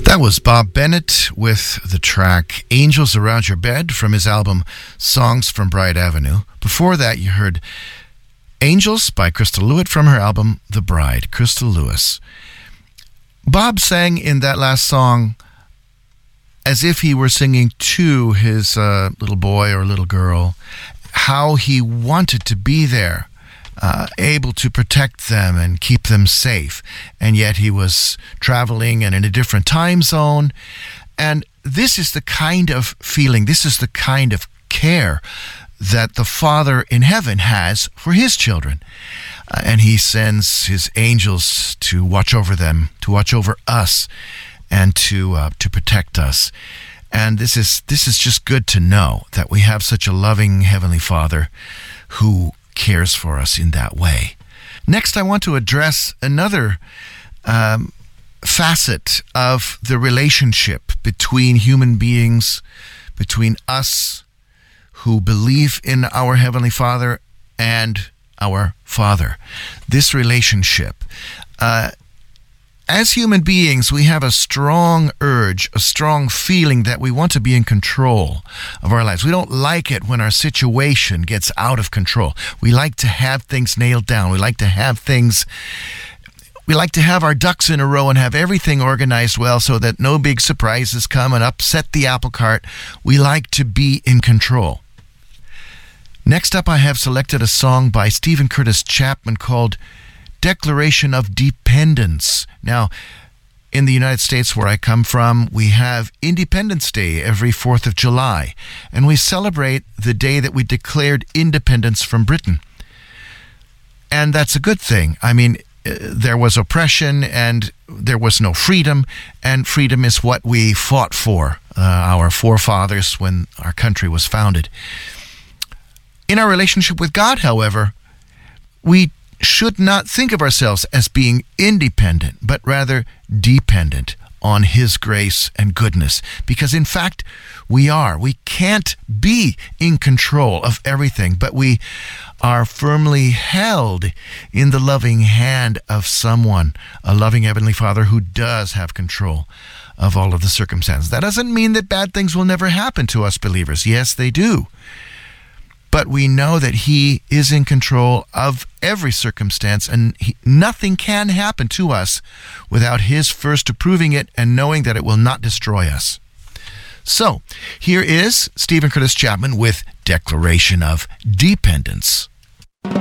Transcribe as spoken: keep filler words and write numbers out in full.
That was Bob Bennett with the track Angels Around Your Bed from his album Songs from Bright Avenue. Before that, you heard Angels by Crystal Lewitt from her album The Bride, Crystal Lewis. Bob sang in that last song as if he were singing to his uh, little boy or little girl, how he wanted to be there. Uh, able to protect them and keep them safe. And yet he was traveling and in a different time zone. And this is the kind of feeling, this is the kind of care that the Father in heaven has for his children. Uh, and he sends his angels to watch over them, to watch over us, and to uh, to protect us. And this is this is just good to know that we have such a loving Heavenly Father who cares for us in that way. Next, I want to address another um, facet of the relationship between human beings, between us who believe in our Heavenly Father and our Father. This relationship. Uh, As human beings, we have a strong urge, a strong feeling that we want to be in control of our lives. We don't like it when our situation gets out of control. We like to have things nailed down. We like to have things, we like to have our ducks in a row and have everything organized well so that no big surprises come and upset the apple cart. We like to be in control. Next up, I have selected a song by Steven Curtis Chapman called Declaration of Dependence. Now, in the United States where I come from, we have Independence Day every fourth of July, and we celebrate the day that we declared independence from Britain. And that's a good thing. I mean, there was oppression and there was no freedom, and freedom is what we fought for, uh, our forefathers, when our country was founded. In our relationship with God, however, we should not think of ourselves as being independent, but rather dependent on His grace and goodness. Because in fact, we are. We can't be in control of everything, but we are firmly held in the loving hand of someone, a loving Heavenly Father who does have control of all of the circumstances. That doesn't mean that bad things will never happen to us believers. Yes, they do. But we know that He is in control of every circumstance, and he, nothing can happen to us without His first approving it and knowing that it will not destroy us. So, here is Steven Curtis Chapman with Declaration of Dependence.